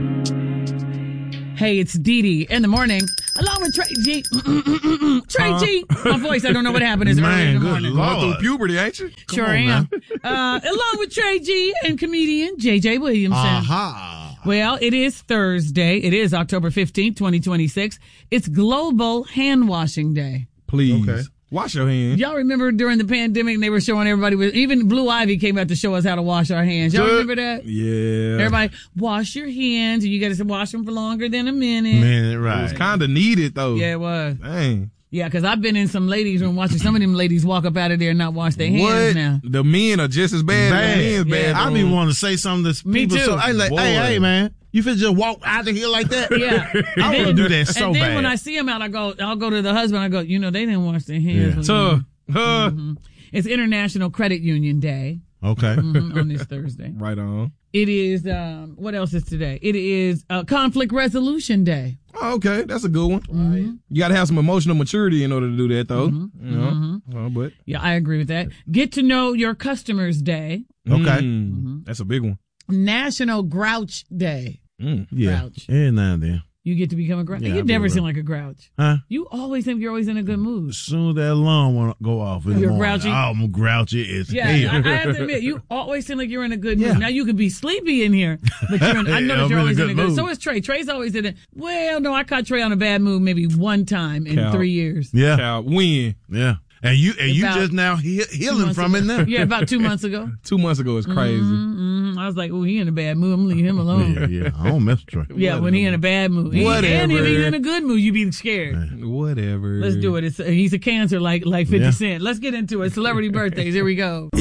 Hey, it's Dee Dee in the morning, along with Trey G. Trey G. My voice, I don't know what happened. It's early in the morning. Going through puberty, ain't you? Sure am. Along with Trey G and comedian JJ Williamson. Aha. Well, it is Thursday. It is October 15th, 2026. It's Global Hand Washing Day. Please. Okay. Wash your hands. Y'all remember during the pandemic, they were showing everybody, even Blue Ivy came out to show us how to wash our hands. Y'all remember that? Yeah. Everybody, wash your hands. You got to wash them for longer than a minute. Right. It was kind of needed, though. Yeah, it was. Dang. Yeah, because I've been in some ladies' room watching some of them ladies walk up out of there and not wash their hands now. The men are just as bad as the men's bad. I be wanting to say something to Me people. too. So I like, Boy. hey, man, you finna just walk out of here like that? Yeah. I want to do that so and then bad. when I see them out, I'll go to the husband. I go, they didn't wash their hands. Yeah. It's International Credit Union Day Okay. on this Thursday. Right on. It is, what else is today? It is Conflict Resolution Day. Oh, okay. That's a good one. Mm-hmm. You got to have some emotional maturity in order to do that, though. Mm-hmm. You know? Well, but Yeah, I agree with that. Get to Know Your Customers Day. Okay. That's a big one. National Grouch Day. Yeah. Grouch. Every now and then. You get to become a grouch. Yeah, You I'll be never a seem grouch. like a grouch. Huh? You always think you're always in a good mood. As soon as that alarm want to go off in the You're morning, grouchy? I'm grouchy as Yeah, hell. I have to admit, you always seem like you're in a good mood. Yeah. Now, you could be sleepy in here, but I know I'm that you're always in a good mood. mood. So is Trey. Trey's always in a, well, no, I caught Trey on a bad mood maybe one time in Cal. 3 years. Yeah. Child, when? Yeah. And you About just now 2 healing months from ago. it now. Yeah, about 2 months ago. 2 months ago is crazy. I was like, oh, he in a bad mood. I'm leaving him alone. Yeah. I don't mess with Trey. Yeah, when he in a bad mood. Whatever. And if he's in a good mood, you be scared. Whatever. Let's do it. He's a cancer like 50 Yeah. Cent. Let's get into it. Celebrity birthdays. Here we go.